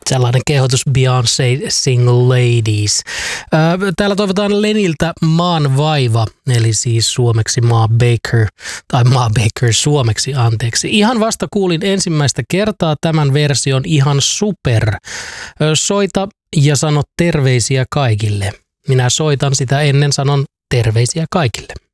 Sellainen kehotus Beyoncé Single Ladies. Täällä toivotaan Leniltä Maan vaiva, eli siis suomeksi Maa Baker suomeksi, anteeksi. Ihan vasta kuulin ensimmäistä kertaa tämän version, ihan super. Soita ja sano terveisiä kaikille. Minä soitan sitä ennen, sanon terveisiä kaikille.